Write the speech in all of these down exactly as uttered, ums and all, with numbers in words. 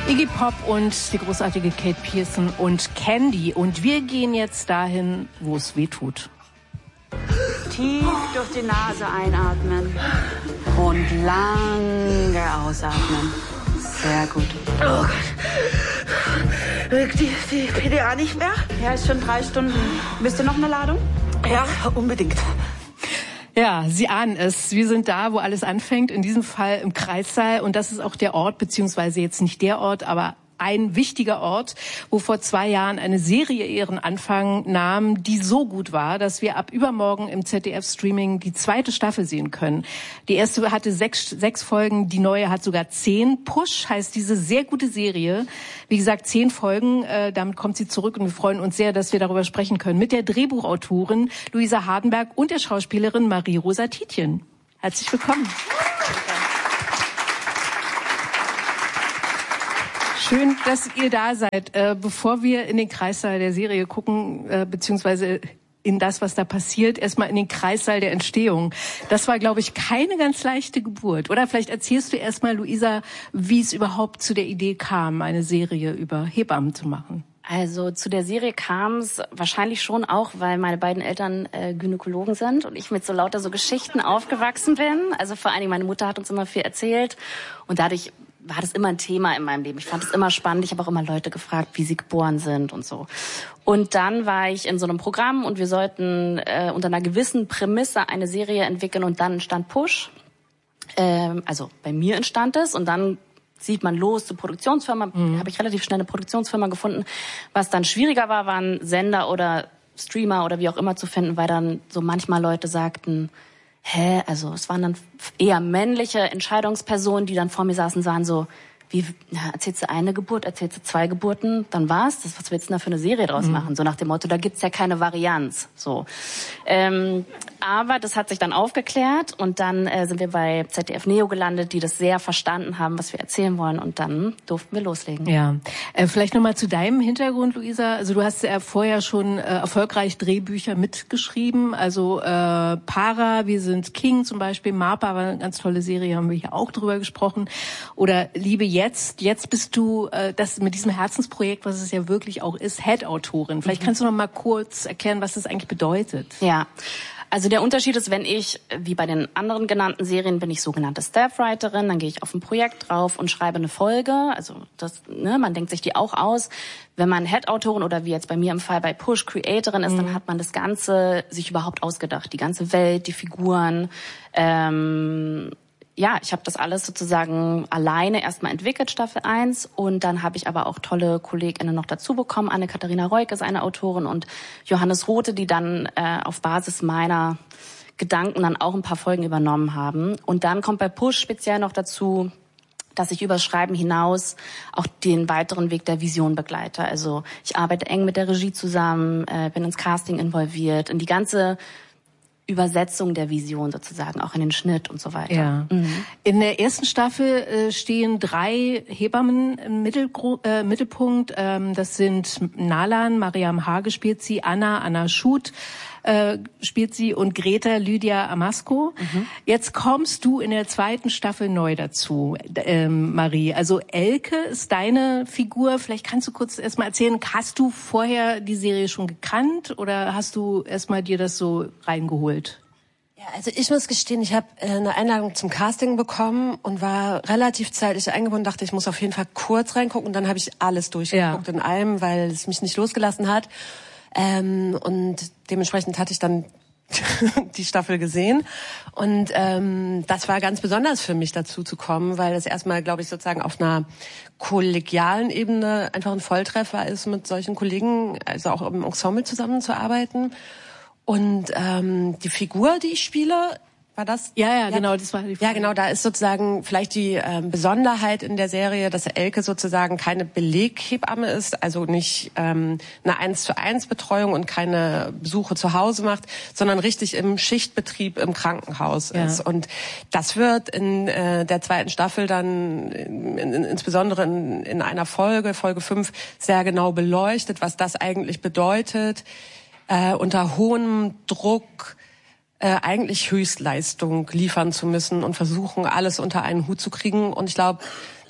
Iggy Pop und die großartige Kate Pierson und Candy. Und wir gehen jetzt dahin, wo es weh tut. Tief durch die Nase einatmen und lange ausatmen. Sehr gut. Oh Gott. Wirkt die, die P D A nicht mehr? Ja, ist schon drei Stunden. Bist du noch eine Ladung? Ja, unbedingt. Ja, Sie ahnen es. Wir sind da, wo alles anfängt, in diesem Fall im Kreissaal. Und das ist auch der Ort, beziehungsweise jetzt nicht der Ort, aber ein wichtiger Ort, wo vor zwei Jahren eine Serie ihren Anfang nahm, die so gut war, dass wir ab übermorgen im Z D F-Streaming die zweite Staffel sehen können. Die erste hatte sechs, sechs Folgen, die neue hat sogar zehn. Push heißt diese sehr gute Serie. Wie gesagt, zehn Folgen, äh, damit kommt sie zurück und wir freuen uns sehr, dass wir darüber sprechen können. Mit der Drehbuchautorin Luisa Hardenberg und der Schauspielerin Marie-Rosa Tietjen. Herzlich willkommen. Schön, dass ihr da seid. Äh, bevor wir in den Kreissaal der Serie gucken, äh, beziehungsweise in das, was da passiert, erstmal in den Kreissaal der Entstehung. Das war, glaube ich, keine ganz leichte Geburt. Oder vielleicht erzählst du erstmal, Luisa, wie es überhaupt zu der Idee kam, eine Serie über Hebammen zu machen. Also zu der Serie kam es wahrscheinlich schon auch, weil meine beiden Eltern äh, Gynäkologen sind und ich mit so lauter so Geschichten aufgewachsen bin. Also vor allen Dingen, meine Mutter hat uns immer viel erzählt und dadurch war das immer ein Thema in meinem Leben. Ich fand es immer spannend. Ich habe auch immer Leute gefragt, wie sie geboren sind und so. Und dann war ich in so einem Programm und wir sollten äh, unter einer gewissen Prämisse eine Serie entwickeln und dann entstand Push. Ähm, also bei mir entstand es und dann sieht man los zur Produktionsfirma. Mhm. Habe ich relativ schnell eine Produktionsfirma gefunden. Was dann schwieriger war, waren Sender oder Streamer oder wie auch immer zu finden, weil dann so manchmal Leute sagten, hä, also es waren dann eher männliche Entscheidungspersonen, die dann vor mir saßen und waren so, wie, na, erzählst du eine Geburt, erzählst du zwei Geburten, dann war's das. Was willst du denn da für eine Serie draus mhm. machen? So nach dem Motto, da gibt's ja keine Varianz. So. Ähm, aber das hat sich dann aufgeklärt und dann äh, sind wir bei Z D F Neo gelandet, die das sehr verstanden haben, was wir erzählen wollen und dann durften wir loslegen. Ja, äh, vielleicht nochmal zu deinem Hintergrund, Luisa. Also du hast ja vorher schon äh, erfolgreich Drehbücher mitgeschrieben, also äh, Para, wir sind King zum Beispiel, Marpa war eine ganz tolle Serie, haben wir hier auch drüber gesprochen. Oder Liebe jetzt, jetzt bist du äh, das mit diesem Herzensprojekt, was es ja wirklich auch ist, Head-Autorin. Vielleicht mhm. kannst du noch mal kurz erklären, was das eigentlich bedeutet. Ja. Also der Unterschied ist, wenn ich, wie bei den anderen genannten Serien, bin ich sogenannte Staff-Writerin, dann gehe ich auf ein Projekt drauf und schreibe eine Folge. Also das, ne, man denkt sich die auch aus. Wenn man Head-Autorin oder wie jetzt bei mir im Fall bei Push Creatorin ist, mhm. dann hat man das Ganze sich überhaupt ausgedacht. Die ganze Welt, die Figuren. Ähm, ja, ich habe das alles sozusagen alleine erstmal entwickelt, Staffel eins. Und dann habe ich aber auch tolle KollegInnen noch dazu bekommen. Anne-Katharina Reuck ist eine Autorin und Johannes Rothe, die dann äh, auf Basis meiner Gedanken dann auch ein paar Folgen übernommen haben. Und dann kommt bei Push speziell noch dazu, dass ich übers Schreiben hinaus auch den weiteren Weg der Vision begleite. Also ich arbeite eng mit der Regie zusammen, äh, bin ins Casting involviert, in die ganze Übersetzung der Vision sozusagen, auch in den Schnitt und so weiter. Ja. Mhm. In der ersten Staffel äh, stehen drei Hebammen im Mittelgru- äh, Mittelpunkt. Ähm, das sind Nalan, Mariam H. spielt sie, Anna, Anna Schut äh, spielt sie und Greta Lydia Amasko. Mhm. Jetzt kommst du in der zweiten Staffel neu dazu, ähm, Marie. Also Elke ist deine Figur. Vielleicht kannst du kurz erstmal erzählen, hast du vorher die Serie schon gekannt oder hast du erstmal dir das so reingeholt? Ja, also ich muss gestehen, ich habe äh, eine Einladung zum Casting bekommen und war relativ zeitig eingebunden, dachte, ich muss auf jeden Fall kurz reingucken und dann habe ich alles durchgeguckt ja. in allem, weil es mich nicht losgelassen hat. Ähm, und dementsprechend hatte ich dann die Staffel gesehen und ähm, das war ganz besonders für mich, dazu zu kommen, weil es erstmal, glaube ich, sozusagen auf einer kollegialen Ebene einfach ein Volltreffer ist, mit solchen Kollegen, also auch im Ensemble zusammenzuarbeiten. Und ähm, die Figur, die ich spiele, war das? Ja, ja, genau, das war die Figur. Ja, genau, da ist sozusagen vielleicht die ähm, Besonderheit in der Serie, dass Elke sozusagen keine Beleghebamme ist, also nicht ähm, eine eins zu eins Betreuung und keine Besuche zu Hause macht, sondern richtig im Schichtbetrieb im Krankenhaus ja. ist. Und das wird in äh, der zweiten Staffel dann in, in, insbesondere in, in einer Folge, Folge fünf, sehr genau beleuchtet, was das eigentlich bedeutet, äh, unter hohem Druck Äh, eigentlich Höchstleistung liefern zu müssen und versuchen, alles unter einen Hut zu kriegen. Und ich glaube,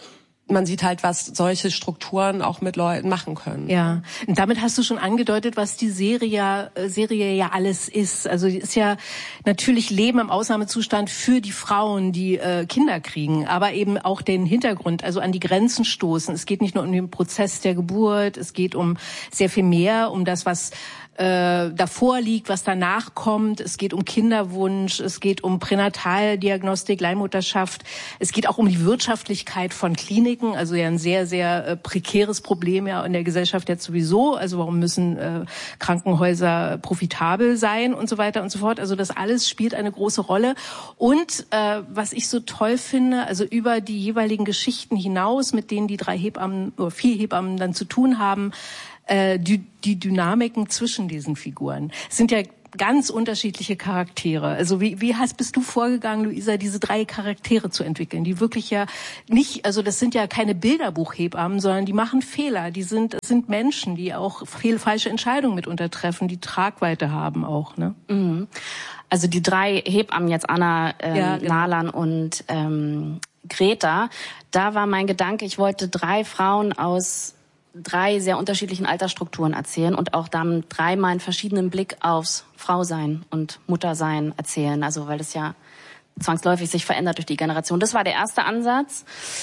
man sieht halt, was solche Strukturen auch mit Leuten machen können. Ja, und damit hast du schon angedeutet, was die Serie, Serie ja alles ist. Also die ist ja natürlich Leben im Ausnahmezustand für die Frauen, die äh, Kinder kriegen, aber eben auch den Hintergrund, also an die Grenzen stoßen. Es geht nicht nur um den Prozess der Geburt, es geht um sehr viel mehr, um das, was äh, davor liegt, was danach kommt. Es geht um Kinderwunsch, es geht um Pränataldiagnostik, Leihmutterschaft. Es geht auch um die Wirtschaftlichkeit von Kliniken, also ja ein sehr, sehr äh, prekäres Problem ja in der Gesellschaft jetzt sowieso. Also warum müssen äh, Krankenhäuser profitabel sein und so weiter und so fort. Also das alles spielt eine große Rolle. Und äh, was ich so toll finde, also über die jeweiligen Geschichten hinaus, mit denen die drei Hebammen oder vier Hebammen dann zu tun haben, Die, die Dynamiken zwischen diesen Figuren. Es sind ja ganz unterschiedliche Charaktere. Also wie, wie hast, bist du vorgegangen, Luisa, diese drei Charaktere zu entwickeln, die wirklich ja nicht, also das sind ja keine Bilderbuchhebammen, sondern die machen Fehler. Die sind, das sind Menschen, die auch viel falsche Entscheidungen mitunter treffen, die Tragweite haben auch, ne? Mhm. Also die drei Hebammen jetzt, Anna, ähm, ja, genau. Nalan und ähm, Greta, da war mein Gedanke, ich wollte drei Frauen aus drei sehr unterschiedlichen Altersstrukturen erzählen und auch dann dreimal einen verschiedenen Blick aufs Frausein und Muttersein erzählen. Also weil das ja zwangsläufig sich verändert durch die Generation. Das war der erste Ansatz.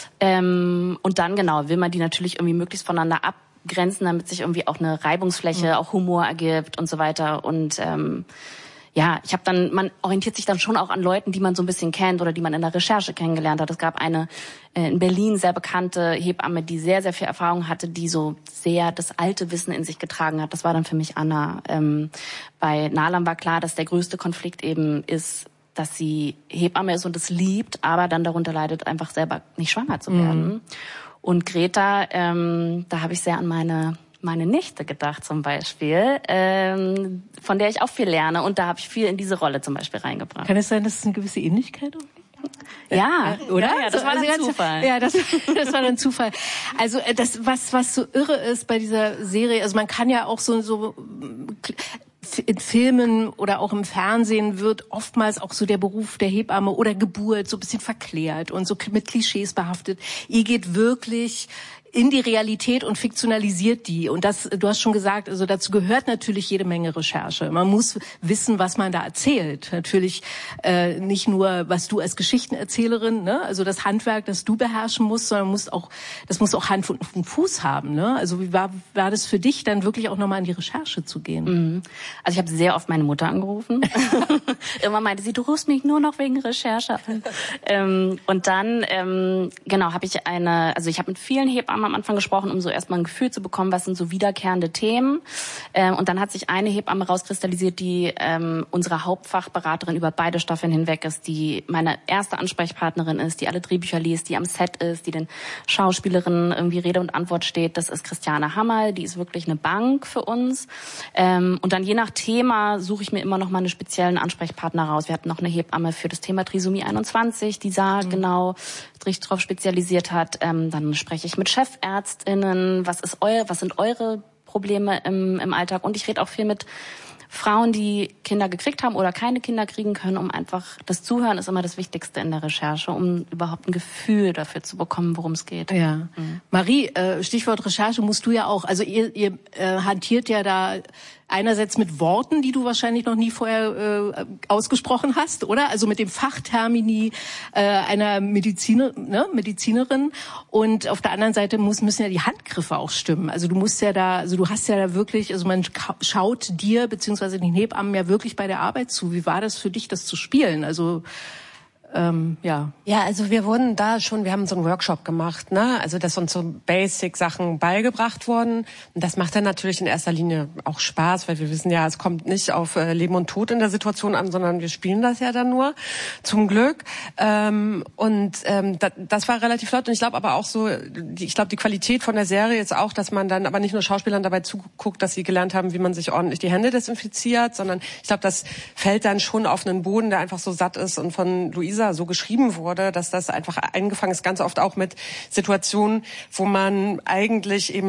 Ähm, und dann genau will man die natürlich irgendwie möglichst voneinander abgrenzen, damit sich irgendwie auch eine Reibungsfläche, mhm. auch Humor ergibt und so weiter. Und ähm, ja, ich habe dann, man orientiert sich dann schon auch an Leuten, die man so ein bisschen kennt oder die man in der Recherche kennengelernt hat. Es gab eine äh, in Berlin sehr bekannte Hebamme, die sehr, sehr viel Erfahrung hatte, die so sehr das alte Wissen in sich getragen hat. Das war dann für mich Anna. Ähm, bei Nalan war klar, dass der größte Konflikt eben ist, dass sie Hebamme ist und es liebt, aber dann darunter leidet, einfach selber nicht schwanger zu werden. Mhm. Und Greta, ähm, da habe ich sehr an meine meine Nichte gedacht zum Beispiel, ähm, von der ich auch viel lerne. Und da habe ich viel in diese Rolle zum Beispiel reingebracht. Kann es sein, dass es eine gewisse Ähnlichkeit auch gibt? Ja, ja, oder? Ja, das war dann Zufall. Ja, das, das war dann Zufall. Also das, was was so irre ist bei dieser Serie, also man kann ja auch so so in Filmen oder auch im Fernsehen wird oftmals auch so der Beruf der Hebamme oder Geburt so ein bisschen verklärt und so mit Klischees behaftet. Ihr geht wirklich in die Realität und fiktionalisiert die. Und das, du hast schon gesagt, also dazu gehört natürlich jede Menge Recherche. Man muss wissen, was man da erzählt. Natürlich äh, nicht nur, was du als Geschichtenerzählerin, ne, also das Handwerk, das du beherrschen musst, sondern musst auch, das muss auch Hand und Fuß haben, ne? Also wie war, war das für dich, dann wirklich auch nochmal in die Recherche zu gehen? Mhm. Also ich habe sehr oft meine Mutter angerufen. Immer meinte sie, du rufst mich nur noch wegen Recherche. ähm, und dann, ähm, genau, habe ich eine, also ich habe mit vielen Hebammen am Anfang gesprochen, um so erstmal ein Gefühl zu bekommen, was sind so wiederkehrende Themen. Ähm, und dann hat sich eine Hebamme rauskristallisiert, die ähm, unsere Hauptfachberaterin über beide Staffeln hinweg ist, die meine erste Ansprechpartnerin ist, die alle Drehbücher liest, die am Set ist, die den Schauspielerinnen irgendwie Rede und Antwort steht. Das ist Christiane Hammerl, die ist wirklich eine Bank für uns. Ähm, und dann je nach Thema suche ich mir immer noch mal einen speziellen Ansprechpartner raus. Wir hatten noch eine Hebamme für das Thema Trisomie einundzwanzig, die da mhm. genau sich drauf spezialisiert hat. Ähm, dann spreche ich mit Chefärztinnen, was ist euer, was sind eure Probleme im, im Alltag? Und ich rede auch viel mit Frauen, die Kinder gekriegt haben oder keine Kinder kriegen können, um einfach, das Zuhören ist immer das Wichtigste in der Recherche, um überhaupt ein Gefühl dafür zu bekommen, worum es geht. Ja. Mhm. Marie, äh, Stichwort Recherche musst du ja auch, also ihr, ihr äh, hantiert ja da einerseits mit Worten, die du wahrscheinlich noch nie vorher äh, ausgesprochen hast, oder? Also mit dem Fachtermini äh, einer Mediziner, ne, Medizinerin. Und auf der anderen Seite muss, müssen ja die Handgriffe auch stimmen. Also du musst ja da, also du hast ja da wirklich, also man schaut dir beziehungsweise den Hebammen ja wirklich bei der Arbeit zu. Wie war das für dich, das zu spielen? Also Ähm, ja. Ja, also wir wurden da schon, wir haben so einen Workshop gemacht, ne? Also dass uns so Basic-Sachen beigebracht wurden. Und das macht dann natürlich in erster Linie auch Spaß, weil wir wissen ja, es kommt nicht auf äh, Leben und Tod in der Situation an, sondern wir spielen das ja dann nur, zum Glück. Ähm, und ähm, da, das war relativ flott. Und ich glaube aber auch so, die, ich glaube die Qualität von der Serie ist auch, dass man dann aber nicht nur Schauspielern dabei zuguckt, dass sie gelernt haben, wie man sich ordentlich die Hände desinfiziert, sondern ich glaube, das fällt dann schon auf einen Boden, der einfach so satt ist und von Luisa so geschrieben wurde, dass das einfach eingefangen ist, ganz oft auch mit Situationen, wo man eigentlich eben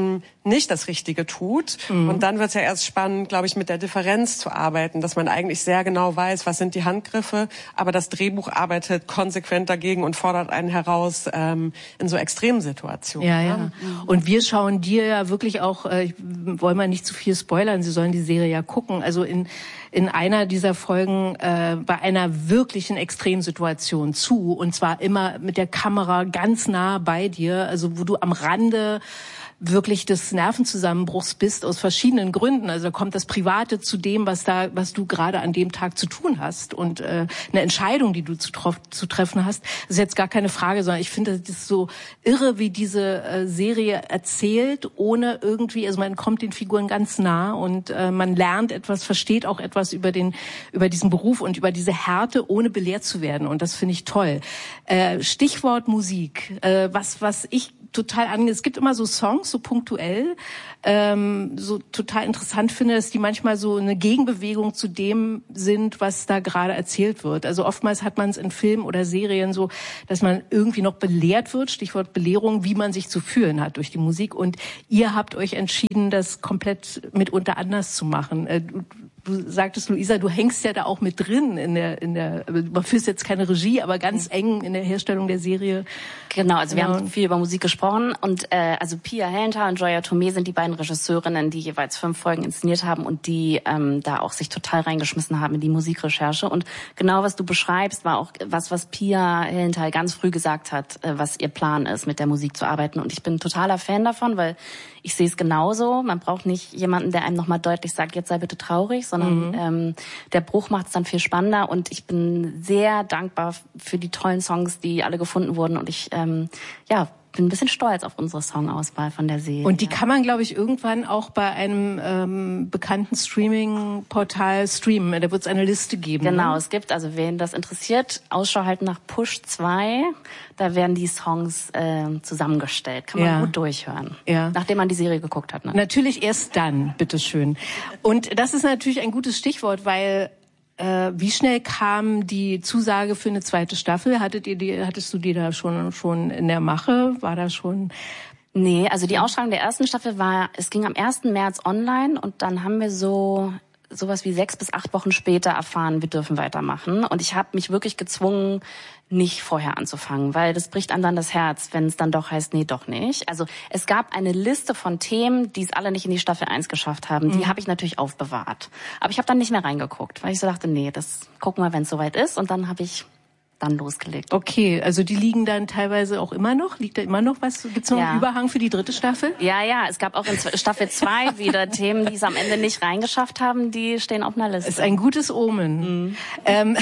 nicht das Richtige tut. Mhm. Und dann wird es ja erst spannend, glaube ich, mit der Differenz zu arbeiten, dass man eigentlich sehr genau weiß, was sind die Handgriffe, aber das Drehbuch arbeitet konsequent dagegen und fordert einen heraus ähm, in so extremen Situationen. Ja, ja. Und wir schauen dir ja wirklich auch, äh, ich wollen wir nicht zu viel spoilern, Sie sollen die Serie ja gucken, also in in einer dieser Folgen äh, bei einer wirklichen Extremsituation zu, und zwar immer mit der Kamera ganz nah bei dir, also wo du am Rande wirklich des Nervenzusammenbruchs bist, aus verschiedenen Gründen. Also da kommt das Private zu dem, was da, was du gerade an dem Tag zu tun hast, und äh, eine Entscheidung, die du zu, zu treffen hast. Das ist jetzt gar keine Frage, sondern ich finde, das ist so irre, wie diese äh, Serie erzählt, ohne irgendwie, also man kommt den Figuren ganz nah und äh, man lernt etwas, versteht auch etwas über den, über diesen Beruf und über diese Härte, ohne belehrt zu werden. Und das finde ich toll. Äh, Stichwort Musik. Äh, was, was ich total ange... Es gibt immer so Songs, so punktuell, ähm, so total interessant finde, dass die manchmal so eine Gegenbewegung zu dem sind, was da gerade erzählt wird. Also oftmals hat man es in Filmen oder Serien so, dass man irgendwie noch belehrt wird, Stichwort Belehrung, wie man sich zu fühlen hat durch die Musik. Und ihr habt euch entschieden, das komplett mitunter anders zu machen. Äh, du, du sagtest, Luisa, du hängst ja da auch mit drin in der, in der, man führst jetzt keine Regie, aber ganz eng in der Herstellung der Serie. Genau, also wir Ja. haben viel über Musik gesprochen und äh, also Pia Hellenthal und Joya Tomé sind die beiden Regisseurinnen, die jeweils fünf Folgen inszeniert haben und die ähm, da auch sich total reingeschmissen haben in die Musikrecherche. Und genau was du beschreibst, war auch was, was Pia Hellenthal ganz früh gesagt hat, äh, was ihr Plan ist, mit der Musik zu arbeiten. Und ich bin totaler Fan davon, weil ich sehe es genauso. Man braucht nicht jemanden, der einem nochmal deutlich sagt, jetzt sei bitte traurig, sondern mhm. ähm, der Bruch macht es dann viel spannender. Und ich bin sehr dankbar für die tollen Songs, die alle gefunden wurden. Und ich ähm, ja bin ein bisschen stolz auf unsere Songauswahl von der Serie. Und die kann man, glaube ich, irgendwann auch bei einem ähm, bekannten Streaming-Portal streamen. Da wird es eine Liste geben. Genau, ne? Es gibt, also wen das interessiert, Ausschau halten nach Push zwei. Da werden die Songs äh, zusammengestellt. Kann man Ja. gut durchhören. Ja. Nachdem man die Serie geguckt hat. Ne? Natürlich erst dann, bitteschön. Und das ist natürlich ein gutes Stichwort, weil äh, wie schnell kam die Zusage für eine zweite Staffel? Hattet ihr die, hattest du die da schon schon in der Mache? War da schon? Nee, also die Ausstrahlung der ersten Staffel war, es ging am ersten März online und dann haben wir so sowas wie sechs bis acht Wochen später erfahren, wir dürfen weitermachen. Und ich habe mich wirklich gezwungen, nicht vorher anzufangen, weil das bricht einem dann das Herz, wenn es dann doch heißt, nee, doch nicht. Also es gab eine Liste von Themen, die es alle nicht in die Staffel eins geschafft haben. Die mhm. habe ich natürlich aufbewahrt. Aber ich habe dann nicht mehr reingeguckt, weil ich so dachte, nee, das gucken wir, wenn es soweit ist. Und dann habe ich dann losgelegt. Okay, also die liegen dann teilweise auch immer noch? Liegt da immer noch was? Gibt es noch Ja. einen Überhang für die dritte Staffel? Ja, ja, es gab auch in Staffel zwei wieder Themen, die es am Ende nicht reingeschafft haben, die stehen auf einer Liste. Das ist ein gutes Omen. Mhm. Ähm,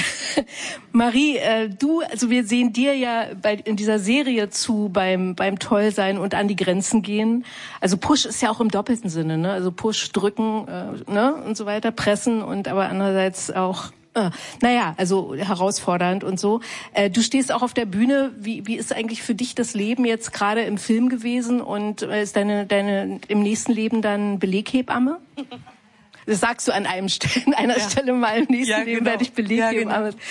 Marie, äh, du, also wir sehen dir ja bei, in dieser Serie zu beim beim Tollsein und an die Grenzen gehen. Also Push ist ja auch im doppelten Sinne, ne? Also Push drücken, äh, ne, und so weiter, pressen, und aber andererseits auch Äh, naja, also herausfordernd und so. Äh, du stehst auch auf der Bühne. Wie, wie ist eigentlich für dich das Leben jetzt gerade im Film gewesen? Und äh, ist deine, deine im nächsten Leben dann Beleghebamme? Das sagst du an einem Stelle, an einer ja. Stelle mal, im nächsten ja, Leben genau. werde ich Beleghebamme. Ja, genau.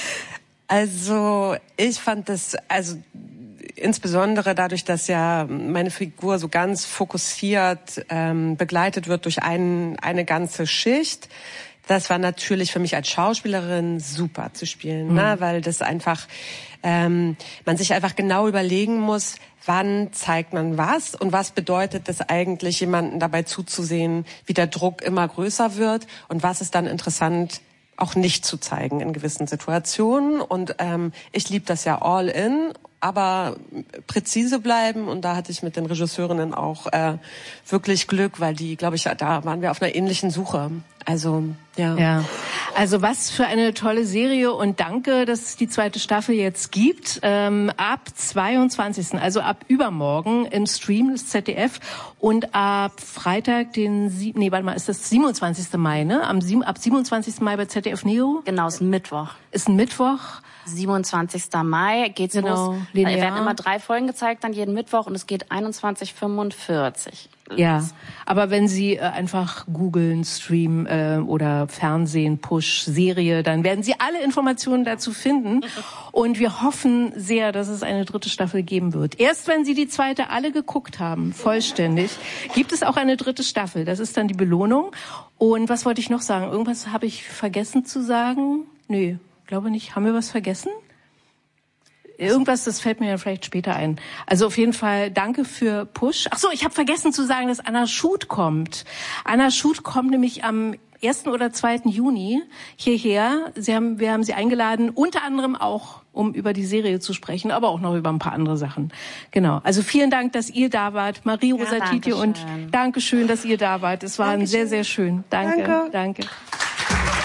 Also ich fand das, also insbesondere dadurch, dass ja meine Figur so ganz fokussiert ähm, begleitet wird durch ein, eine ganze Schicht. Das war natürlich für mich als Schauspielerin super zu spielen, mhm. ne? Weil das einfach, ähm, man sich einfach genau überlegen muss, wann zeigt man was und was bedeutet es eigentlich, jemanden dabei zuzusehen, wie der Druck immer größer wird, und was ist dann interessant, auch nicht zu zeigen in gewissen Situationen. Und ähm, ich liebe das ja all in, aber präzise bleiben. Und da hatte ich mit den Regisseurinnen auch äh, wirklich Glück, weil die, glaube ich, da waren wir auf einer ähnlichen Suche. Also, ja. Ja. Also was für eine tolle Serie, und danke, dass es die zweite Staffel jetzt gibt. Ähm, ab zweiundzwanzigsten Also ab übermorgen im Stream des Z D F, und ab Freitag, den, Sie- nee, warte mal, ist das siebenundzwanzigsten Mai, ne? Am sieben, ab siebenundzwanzigsten Mai bei Z D F Neo. Genau, es ist ein Mittwoch. Ist ein Mittwoch. siebenundzwanzigsten Mai geht's Genau, los. linear. Es werden immer drei Folgen gezeigt, dann jeden Mittwoch, und es geht einundzwanzig Uhr fünfundvierzig. Ja, aber wenn Sie äh, einfach googeln, Stream äh, oder Fernsehen, Push, Serie, dann werden Sie alle Informationen dazu finden. Und wir hoffen sehr, dass es eine dritte Staffel geben wird. Erst wenn Sie die zweite alle geguckt haben, vollständig, gibt es auch eine dritte Staffel. Das ist dann die Belohnung. Und was wollte ich noch sagen? Irgendwas habe ich vergessen zu sagen? Nö, glaube nicht. Haben wir was vergessen? Irgendwas, das fällt mir ja vielleicht später ein. Also auf jeden Fall danke für Push. Ach so, ich habe vergessen zu sagen, dass Anna Schut kommt. Anna Schut kommt nämlich am ersten oder zweiten Juni hierher. Sie haben, wir haben sie eingeladen, unter anderem auch, um über die Serie zu sprechen, aber auch noch über ein paar andere Sachen. Genau. Also vielen Dank, dass ihr da wart. Marie-Rosa ja, Titi und Dankeschön, dass ihr da wart. Es war Dankeschön. sehr, sehr schön. Danke. Danke. danke.